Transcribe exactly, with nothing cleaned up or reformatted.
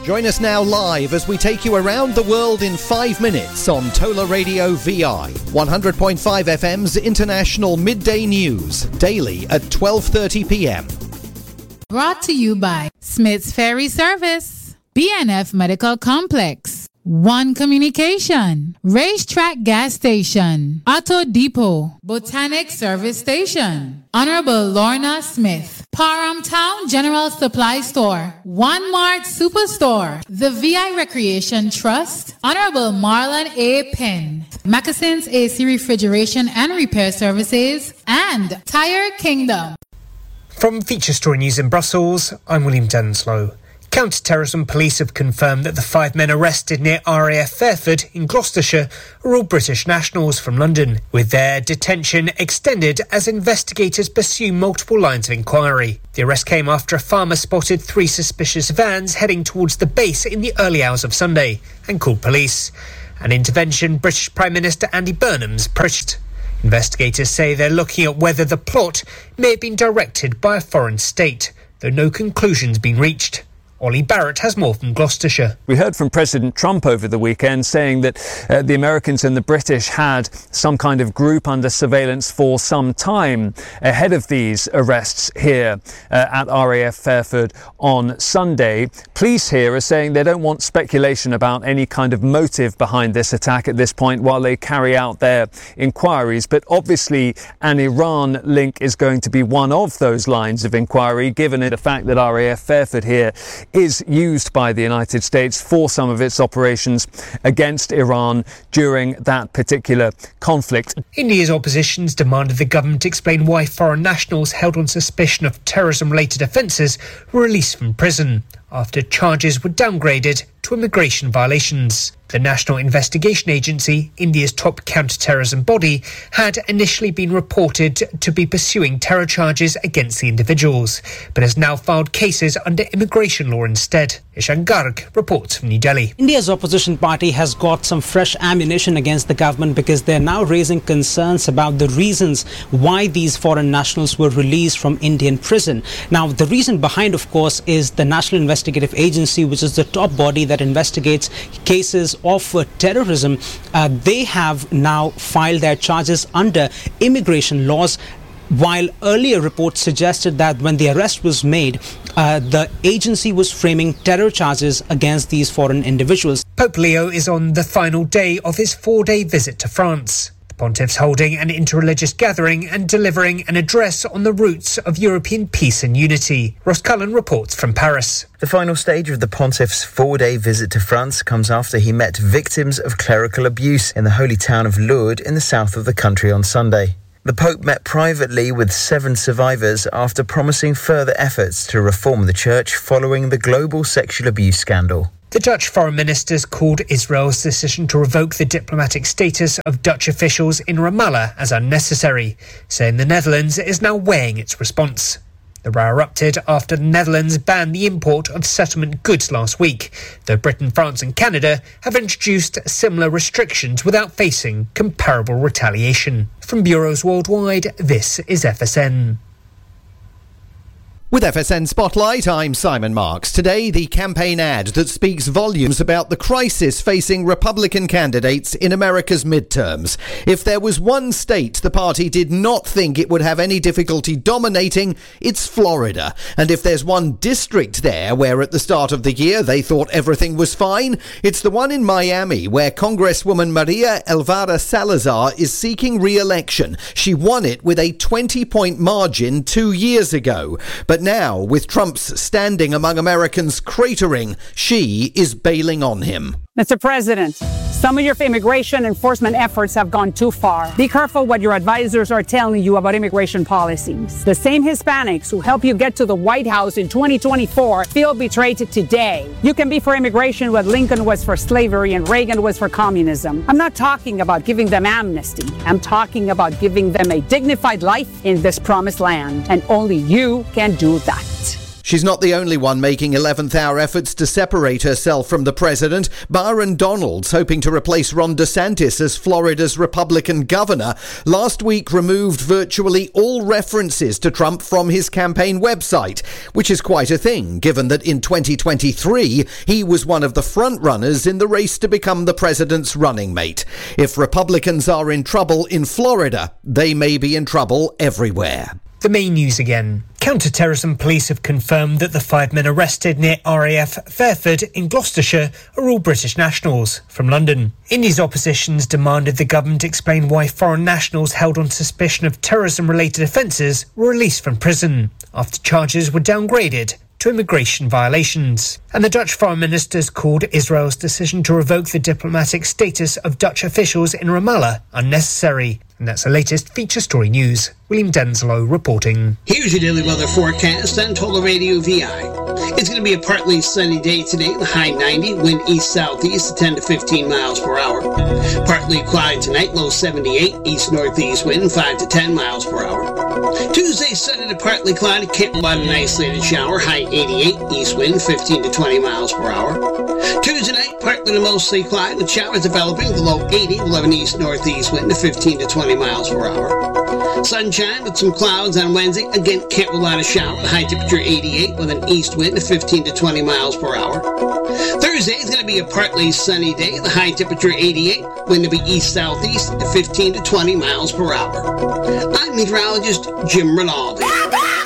Join us now live as we take you around the world in five minutes on Tola Radio V I. one hundred point five F M's International Midday News, daily at twelve thirty p.m. Brought to you by Smith's Ferry Service, B N F Medical Complex, One Communication, Racetrack Gas Station, Auto Depot, Botanic Service Station, Honorable Lorna Smith, Parham Town General Supply Store, One Mart Superstore, the V I Recreation Trust, Honorable Marlon A. Penn, Moccasins A C Refrigeration and Repair Services, and Tire Kingdom. From Feature Story News in Brussels, I'm William Denslow. Counter-terrorism police have confirmed that the five men arrested near R A F Fairford in Gloucestershire are all British nationals from London, with their detention extended as investigators pursue multiple lines of inquiry. The arrest came after a farmer spotted three suspicious vans heading towards the base in the early hours of Sunday and called police. An intervention British Prime Minister Andy Burnham's pushed. Investigators say they're looking at whether the plot may have been directed by a foreign state, though no conclusion's been reached. Ollie Barrett has more from Gloucestershire. We heard from President Trump over the weekend saying that uh, the Americans and the British had some kind of group under surveillance for some time ahead of these arrests here uh, at R A F Fairford on Sunday. Police here are saying they don't want speculation about any kind of motive behind this attack at this point while they carry out their inquiries. But obviously an Iran link is going to be one of those lines of inquiry, given the fact that R A F Fairford here is used by the United States for some of its operations against Iran during that particular conflict. India's opposition's demanded the government explain why foreign nationals held on suspicion of terrorism-related offences were released from prison after charges were downgraded to immigration violations. The National Investigation Agency, India's top counter-terrorism body, had initially been reported to be pursuing terror charges against the individuals, but has now filed cases under immigration law instead. Ishan Garg reports from New Delhi. India's opposition party has got some fresh ammunition against the government because they're now raising concerns about the reasons why these foreign nationals were released from Indian prison. Now, the reason behind, of course, is the National Investigative Agency, which is the top body that investigates cases of uh, terrorism. Uh, they have now filed their charges under immigration laws, while earlier reports suggested that when the arrest was made, uh, the agency was framing terror charges against these foreign individuals. Pope Leo is on the final day of his four-day visit to France. The Pontiff's holding an interreligious gathering and delivering an address on the roots of European peace and unity. Ross Cullen reports from Paris. The final stage of the Pontiff's four-day visit to France comes after he met victims of clerical abuse in the holy town of Lourdes in the south of the country on Sunday. The Pope met privately with seven survivors after promising further efforts to reform the church following the global sexual abuse scandal. The Dutch foreign ministers called Israel's decision to revoke the diplomatic status of Dutch officials in Ramallah as unnecessary, saying the Netherlands is now weighing its response. The row erupted after the Netherlands banned the import of settlement goods last week, though Britain, France and Canada have introduced similar restrictions without facing comparable retaliation. From bureaus worldwide, this is F S N. With F S N Spotlight, I'm Simon Marks. Today, the campaign ad that speaks volumes about the crisis facing Republican candidates in America's midterms. If there was one state the party did not think it would have any difficulty dominating, it's Florida. And if there's one district there where at the start of the year they thought everything was fine, it's the one in Miami where Congresswoman Maria Elvira Salazar is seeking re-election. She won it with a twenty-point margin two years ago. But now, with Trump's standing among Americans cratering, she is bailing on him. Mister President, some of your immigration enforcement efforts have gone too far. Be careful what your advisors are telling you about immigration policies. The same Hispanics who helped you get to the White House in twenty twenty-four feel betrayed today. You can be for immigration what Lincoln was for slavery and Reagan was for communism. I'm not talking about giving them amnesty. I'm talking about giving them a dignified life in this promised land. And only you can do that. She's not the only one making eleventh hour efforts to separate herself from the president. Byron Donalds, hoping to replace Ron DeSantis as Florida's Republican governor, last week removed virtually all references to Trump from his campaign website, which is quite a thing, given that in twenty twenty-three he was one of the frontrunners in the race to become the president's running mate. If Republicans are in trouble in Florida, they may be in trouble everywhere. The main news again. Counter-terrorism police have confirmed that the five men arrested near R A F Fairford in Gloucestershire are all British nationals from London. India's oppositions demanded the government explain why foreign nationals held on suspicion of terrorism-related offences were released from prison after charges were downgraded to immigration violations. And the Dutch Foreign Minister's called Israel's decision to revoke the diplomatic status of Dutch officials in Ramallah unnecessary. And that's the latest Feature Story News. William Denslow reporting. Here's your daily weather forecast on Total Radio V I. It's going to be a partly sunny day today, the high ninety, wind east-southeast ten to fifteen miles per hour. Partly cloudy tonight, low seventy-eight, east-northeast wind five to ten miles per hour. Tuesday, sunny to partly cloudy, can't about an isolated shower, high eighty-eight, east wind fifteen to twenty miles per hour. Tuesday night, partly to mostly cloudy, with showers developing, the low eighty, eleven east-northeast wind to fifteen to twenty miles per hour. Sunshine with some clouds on Wednesday. Again, can't rule out a shower. The high temperature eighty-eight with an east wind to fifteen to twenty miles per hour. Thursday is going to be a partly sunny day. The high temperature eighty-eight, wind to be east-southeast to fifteen to twenty miles per hour. I'm meteorologist Jim Rinaldi.